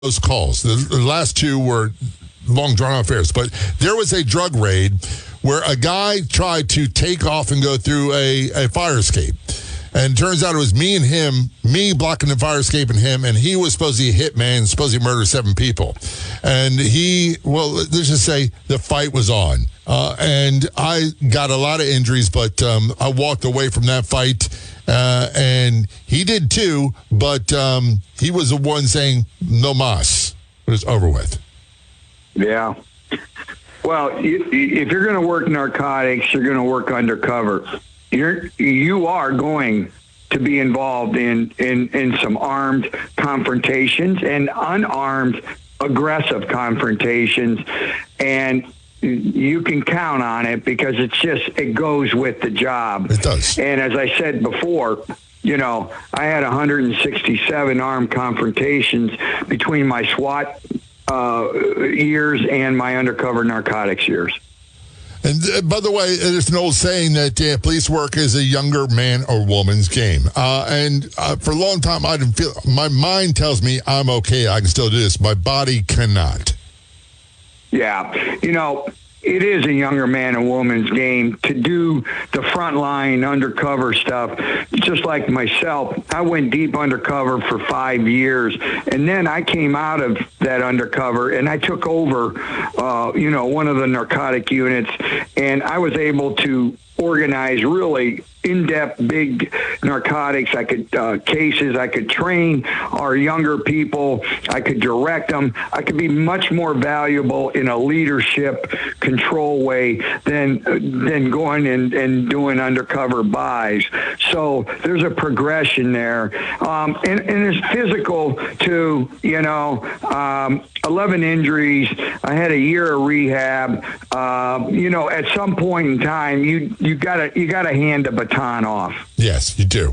those calls. The last two were long drawn-out affairs, but there was a drug raid where a guy tried to take off and go through a fire escape. And it turns out it was me and him, me blocking the fire escape and him, and he was supposed to be a hitman, supposed to murder 7 people. And let's just say the fight was on. And I got a lot of injuries, but I walked away from that fight. And he did too, but he was the one saying, no mas. It was over with. Yeah. Well, if you're going to work narcotics, you're going to work undercover. You are going to be involved in some armed confrontations and unarmed aggressive confrontations, and you can count on it because it goes with the job. It does. And as I said before, I had 167 armed confrontations between my SWAT years and my undercover narcotics years. And by the way, there's an old saying that police work is a younger man or woman's game. And for a long time, I didn't feel. My mind tells me I'm okay. I can still do this. My body cannot. Yeah, it is a younger man and woman's game to do the frontline undercover stuff. Just like myself, I went deep undercover for 5 years, and then I came out of that undercover and I took over, one of the narcotic units, and I was able to organize really in-depth big narcotics. I could cases. I could train our younger people. I could direct them. I could be much more valuable in a leadership control way than going and doing undercover buys. So there's a progression there, and it's physical too. 11 injuries. I had a year of rehab. At some point in time, you got to hand a baton off. Yes, you do.